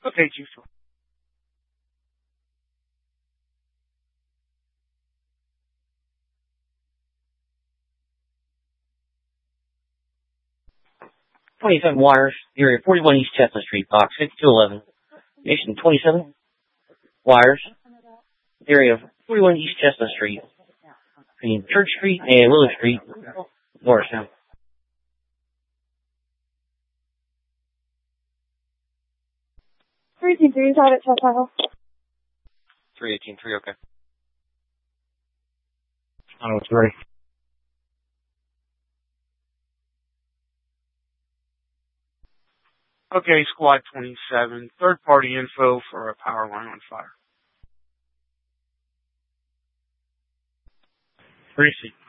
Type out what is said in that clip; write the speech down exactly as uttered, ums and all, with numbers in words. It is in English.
Okay, Chief. twenty-seven Wires, area forty-one East Chestnut Street, box fifty-two eleven. Nation twenty-seven Wires, area forty-one East Chestnut Street, between Church Street and Willow Street, Morristown. three eighteen three is out at Chestnut. three eighteen three, okay. Oh, it's ready. Okay, Squad twenty-seven. Third-party info for a power line on fire. Precinct